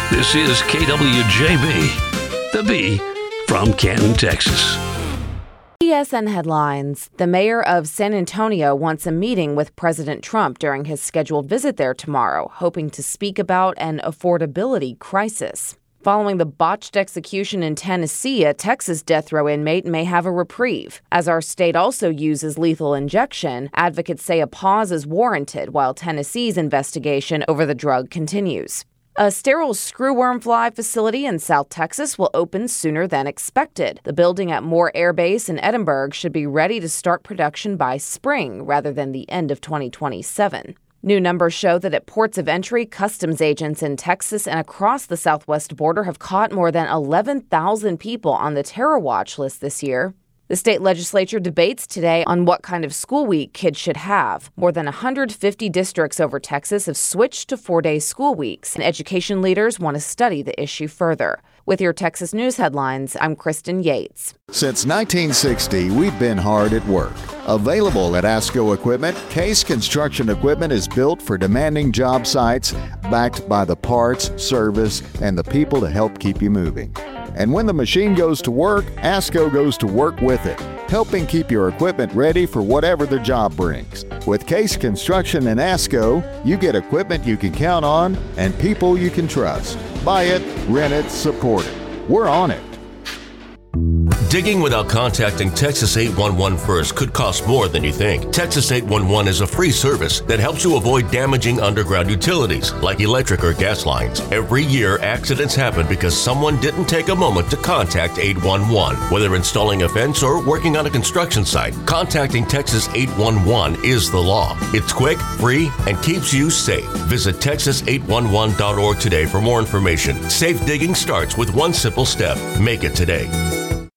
This is KWJB, the B from Canton, Texas. TSN headlines. The mayor of San Antonio wants a meeting with President Trump during his scheduled visit there tomorrow, hoping to speak about an affordability crisis. Following the botched execution in Tennessee, a Texas death row inmate may have a reprieve. As our state also uses lethal injection, advocates say a pause is warranted while Tennessee's investigation over the drug continues. A sterile screwworm fly facility in South Texas will open sooner than expected. The building at Moore Air Base in Edinburgh should be ready to start production by spring rather than the end of 2027. New numbers show that at ports of entry, customs agents in Texas and across the southwest border have caught more than 11,000 people on the terror watch list this year. The state legislature debates today on what kind of school week kids should have. More than 150 districts over Texas have switched to 4-day school weeks, and education leaders want to study the issue further. With your Texas News headlines, I'm Kristen Yates. Since 1960, we've been hard at work. Available at ASCO Equipment, Case Construction Equipment is built for demanding job sites, backed by the parts, service, and the people to help keep you moving. And when the machine goes to work, ASCO goes to work with it, helping keep your equipment ready for whatever the job brings. With Case Construction and ASCO, you get equipment you can count on and people you can trust. Buy it, rent it, support it. We're on it. Digging without contacting Texas 811 first could cost more than you think. Texas 811 is a free service that helps you avoid damaging underground utilities like electric or gas lines. Every year, accidents happen because someone didn't take a moment to contact 811. Whether installing a fence or working on a construction site, contacting Texas 811 is the law. It's quick, free, and keeps you safe. Visit texas811.org today for more information. Safe digging starts with one simple step. Make it today.